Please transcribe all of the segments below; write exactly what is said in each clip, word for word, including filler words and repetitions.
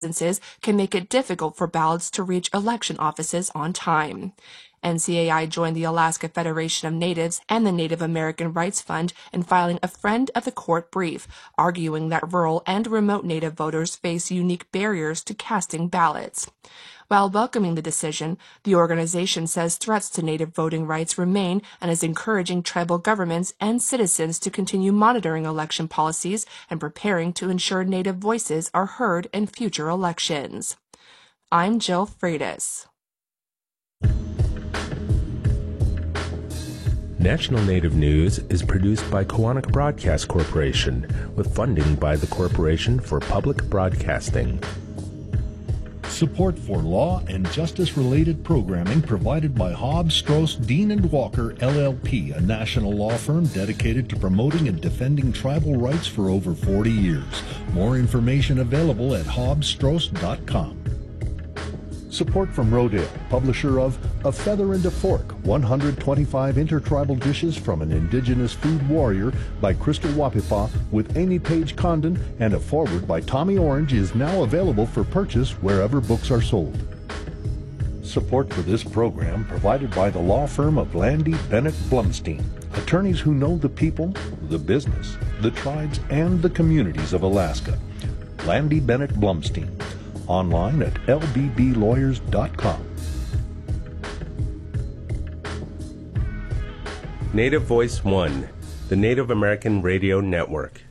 distances can make it difficult for ballots to reach election offices on time. N C A I joined the Alaska Federation of Natives and the Native American Rights Fund in filing a Friend of the Court brief, arguing that rural and remote Native voters face unique barriers to casting ballots. While welcoming the decision, the organization says threats to Native voting rights remain and is encouraging tribal governments and citizens to continue monitoring election policies and preparing to ensure Native voices are heard in future elections. I'm Jill Freitas. National Native News is produced by Koahnic Broadcast Corporation with funding by the Corporation for Public Broadcasting. Support for law and justice-related programming provided by Hobbs, Strauss, Dean and Walker, L L P, a national law firm dedicated to promoting and defending tribal rights for over forty years. More information available at hobbs strauss dot com. Support from Rodale, publisher of A Feather and a Fork, one hundred twenty-five intertribal dishes from an indigenous food warrior by Crystal Wapipa with Amy Page Condon, and a foreword by Tommy Orange is now available for purchase wherever books are sold. Support for this program provided by the law firm of Landy Bennett Blumstein, attorneys who know the people, the business, the tribes, and the communities of Alaska. Landy Bennett Blumstein. Online at l b b lawyers dot com. Native Voice One, the Native American Radio Network.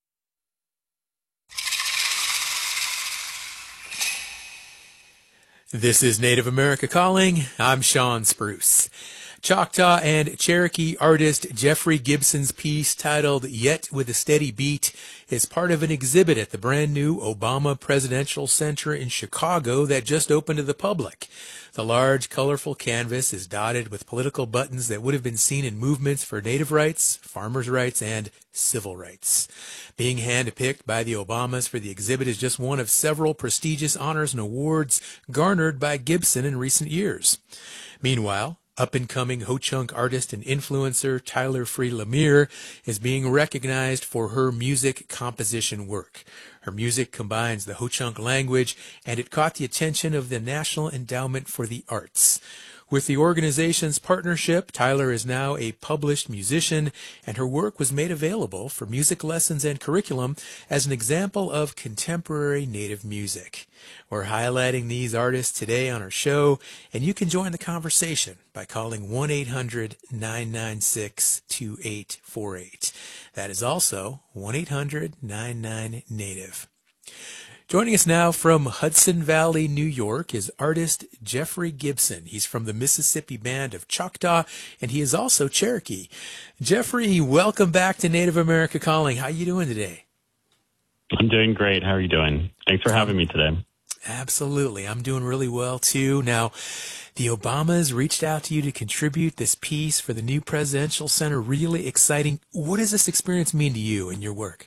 This is Native America Calling. I'm Sean Spruce. Choctaw and Cherokee artist Jeffrey Gibson's piece titled Yet with a Steady Beat is part of an exhibit at the brand new Obama Presidential Center in Chicago that just opened to the public. The large, colorful canvas is dotted with political buttons that would have been seen in movements for Native rights, farmers' rights, and civil rights. Being hand-picked by the Obamas for the exhibit is just one of several prestigious honors and awards garnered by Gibson in recent years. Meanwhile, up-and-coming Ho-Chunk artist and influencer Tyler Free Lemire is being recognized for her music composition work. Her music combines the Ho-Chunk language, and it caught the attention of the National Endowment for the Arts. With the organization's partnership, Tyler is now a published musician, and her work was made available for music lessons and curriculum as an example of contemporary Native music. We're highlighting these artists today on our show, and you can join the conversation by calling one eight hundred nine nine six two eight four eight. That is also one eight hundred nine nine Native. Joining us now from Hudson Valley, New York, is artist Jeffrey Gibson. He's from the Mississippi Band of Choctaw, and he is also Cherokee. Jeffrey, welcome back to Native America Calling. How are you doing today? I'm doing great. How are you doing? Thanks for having me today. Absolutely. I'm doing really well, too. Now, the Obamas reached out to you to contribute this piece for the new Presidential Center. Really exciting. What does this experience mean to you and your work?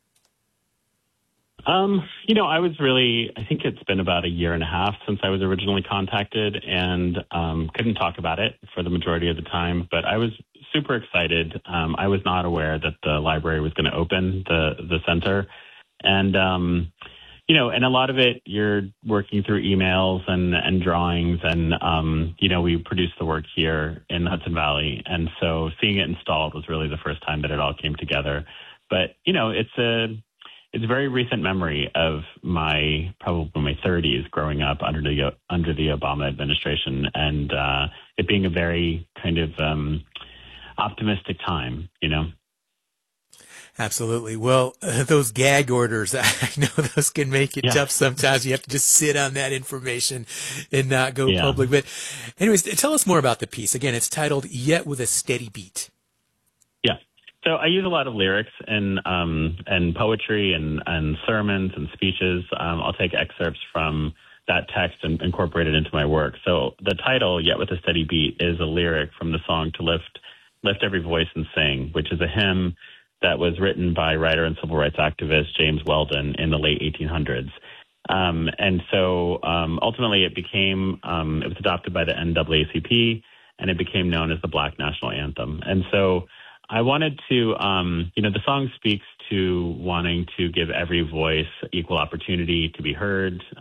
Um, you know, I was really, I think it's been about a year and a half since I was originally contacted, and um, couldn't talk about it for the majority of the time, but I was super excited. Um, I was not aware that the library was going to open the, the center. And, um, you know, and a lot of it, you're working through emails and, and drawings, and, um, you know, we produced the work here in the Hudson Valley. And so seeing it installed was really the first time that it all came together. But, you know, it's a, It's a very recent memory of my, probably my thirties growing up under the under the Obama administration, and uh, it being a very kind of um, optimistic time, you know. Absolutely. Well, uh, those gag orders, I know those can make it yeah. tough sometimes. You have to just sit on that information and not go yeah. public. But anyways, tell us more about the piece. Again, it's titled Yet with a Steady Beat. Yeah. So I use a lot of lyrics and um, and poetry and, and sermons and speeches. Um, I'll take excerpts from that text and incorporate it into my work. So the title, Yet with a Steady Beat, is a lyric from the song To Lift Lift Every Voice and Sing, which is a hymn that was written by writer and civil rights activist James Weldon in the late eighteen hundreds. Um, and so um, ultimately it became, um, it was adopted by the N double A C P, and it became known as the Black National Anthem. And so I wanted to, um, you know, the song speaks to wanting to give every voice equal opportunity to be heard,